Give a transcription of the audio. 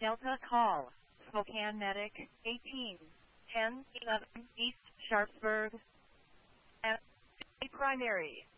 Delta call. Spokane Medic 18 10 11 East Sharpsburg. Primary.